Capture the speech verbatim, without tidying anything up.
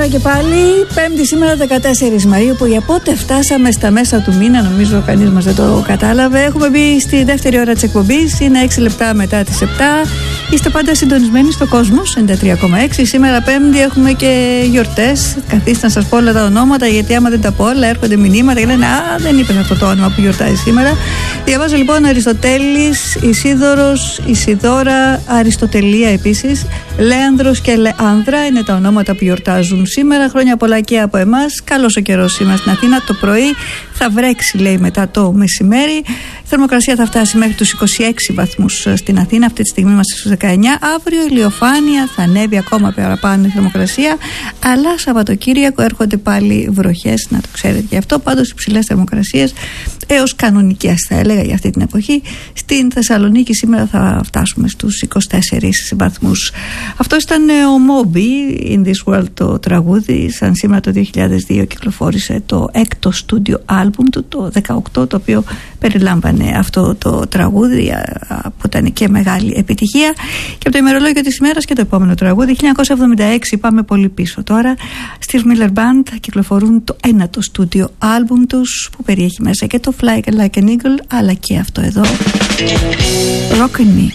Καλημέρα και πάλι. Πέμπτη σήμερα δεκατέσσερις Μαΐου, που για πότε φτάσαμε στα μέσα του μήνα, νομίζω κανείς μας δεν το κατάλαβε. Έχουμε μπει στη δεύτερη ώρα της εκπομπής, είναι έξι λεπτά μετά τις επτά. Είστε πάντα συντονισμένοι στο Κόσμος ενενήντα τρία κόμμα έξι. Σήμερα Πέμπτη έχουμε και γιορτές. Καθίστε να σας πω όλα τα ονόματα, γιατί άμα δεν τα πω όλα έρχονται μηνύματα και λένε Α, δεν είπες αυτό το όνομα που γιορτάζει σήμερα. Διαβάζω λοιπόν: Αριστοτέλης, Ισίδωρος, Ισιδώρα, Αριστοτελία επίσης, Λέανδρος και Λεάνδρα είναι τα ονόματα που γιορτάζουν σήμερα. Χρόνια πολλά και από εμάς. Καλός ο καιρός σήμερα στην Αθήνα. Το πρωί θα βρέξει, λέει, μετά το μεσημέρι. Η θερμοκρασία θα φτάσει μέχρι τους είκοσι έξι βαθμούς στην Αθήνα. Αυτή τη στιγμή είμαστε στους δεκαεννιά. Αύριο ηλιοφάνεια, θα ανέβει ακόμα παραπάνω η θερμοκρασία. Αλλά Σαββατοκύριακο έρχονται πάλι βροχές, να το ξέρετε γι' αυτό. Πάντως υψηλές θερμοκρασίες έως κανονικές, θα έλεγα, για αυτή την εποχή. Στην Θεσσαλονίκη σήμερα θα φτάσουμε στους είκοσι τέσσερις βαθμούς. Αυτό ήταν ο Μόμπι, In This World, το τραγούδι. Σαν σήμερα το δύο χιλιάδες δύο κυκλοφόρησε το έκτο στούντιο άλμπουμ του, το δεκαοκτώ, το οποίο περιλάμβανε αυτό το τραγούδι, που ήταν και μεγάλη επιτυχία. Και από το ημερολόγιο της ημέρας και το επόμενο τραγούδι, χίλια εννιακόσια εβδομήντα έξι, πάμε πολύ πίσω τώρα. Steve Miller Band κυκλοφορούν το ένατο στούντιο άλμπουμ τους, που περιέχει μέσα και το Fly Like an Eagle, αλλά και αυτό εδώ, Rockin' Me.